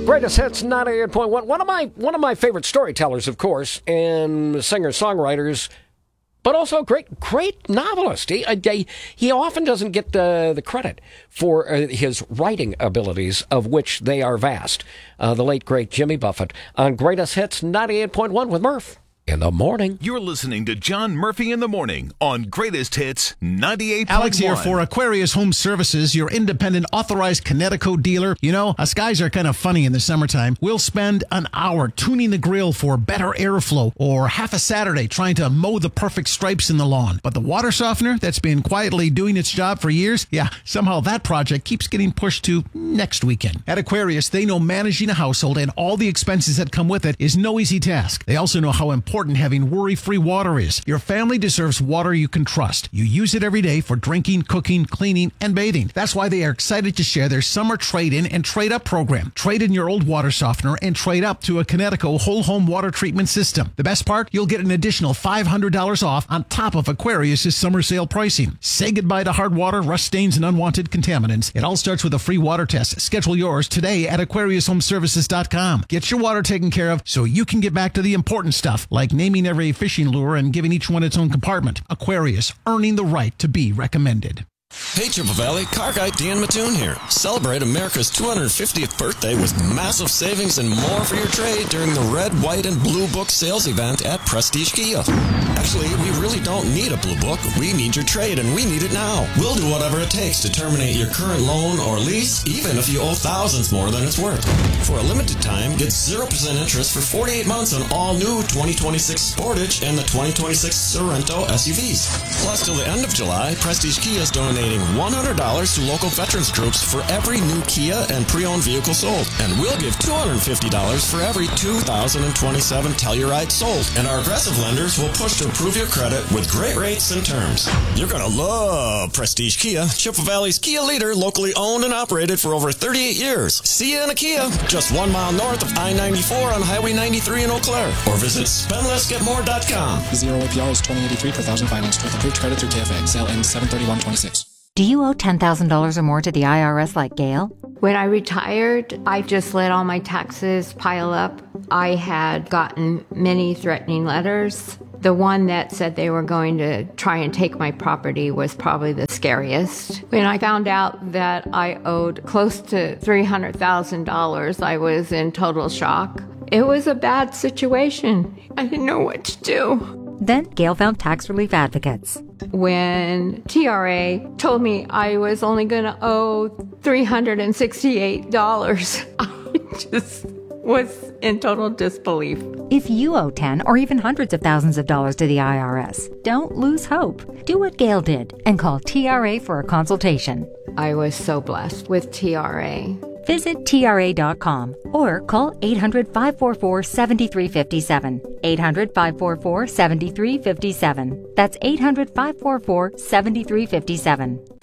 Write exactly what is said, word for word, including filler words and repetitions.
Greatest Hits ninety-eight point one. One of my one of my favorite storytellers, of course, and singer-songwriters, but also a great great novelist. He, he, he often doesn't get the, the credit for uh, his writing abilities, of which they are vast. Uh, the late, great Jimmy Buffett on Greatest Hits ninety-eight point one with Murph in the morning. You're listening to John Murphy in the morning on Greatest Hits ninety-eight point one. Alex here for Aquarius Home Services, your independent authorized Connecticut dealer. You know, us guys are kind of funny in the summertime. We'll spend an hour tuning the grill for better airflow, or half a Saturday trying to mow the perfect stripes in the lawn. But the water softener that's been quietly doing its job for years, yeah, somehow that project keeps getting pushed to next weekend. At Aquarius, they know managing a household and all the expenses that come with it is no easy task. They also know how important having worry-free water is. Your family deserves water you can trust. You use it every day for drinking, cooking, cleaning, and bathing. That's why they are excited to share their summer trade-in and trade-up program. Trade in your old water softener and trade up to a Connecticut whole home water treatment system. The best part? You'll get an additional five hundred dollars off on top of Aquarius' summer sale pricing. Say goodbye to hard water, rust stains, and unwanted contaminants. It all starts with a free water test. Schedule yours today at aquarius home services dot com. Get your water taken care of so you can get back to the important stuff, like naming every fishing lure and giving each one its own compartment. Aquarius, earning the right to be recommended. Hey, Triple Valley, car guy Dan Mattoon here. Celebrate America's two hundred fiftieth birthday with massive savings and more for your trade during the Red, White, and Blue Book sales event at Prestige Kia. Actually, we really don't need a Blue Book. We need your trade, and we need it now. We'll do whatever it takes to terminate your current loan or lease, even if you owe thousands more than it's worth. For a limited time, get zero percent interest for forty-eight months on all new twenty twenty-six Sportage and the twenty twenty-six Sorento S U Vs. Plus, till the end of July, Prestige Kia is donating one hundred dollars to local veterans groups for every new Kia and pre-owned vehicle sold. And we'll give two hundred fifty dollars for every two thousand twenty-seven Telluride sold. And our aggressive lenders will push to approve your credit with great rates and terms. You're going to love Prestige Kia, Chippewa Valley's Kia leader, locally owned and operated for over thirty-eight years. See you in a Kia, just one mile north of I ninety-four on Highway ninety-three in Eau Claire. Or visit spend less get more dot com. Zero A P R is twenty eighty-three per thousand financed with approved credit through K F A. Sale ends seven thirty-one twenty-six. Do you owe ten thousand dollars or more to the I R S like Gail? When I retired, I just let all my taxes pile up. I had gotten many threatening letters. The one that said they were going to try and take my property was probably the scariest. When I found out that I owed close to three hundred thousand dollars, I was in total shock. It was a bad situation. I didn't know what to do. Then Gail found tax relief advocates. When T R A told me I was only going to owe three hundred sixty-eight dollars, I just was in total disbelief. If you owe ten or even hundreds of thousands of dollars to the I R S, don't lose hope. Do what Gail did and call T R A for a consultation. I was so blessed with T R A. Visit T R A dot com or call eight hundred, five four four, seven three five seven. eight hundred, five four four, seven three five seven. That's eight hundred, five four four, seven three five seven.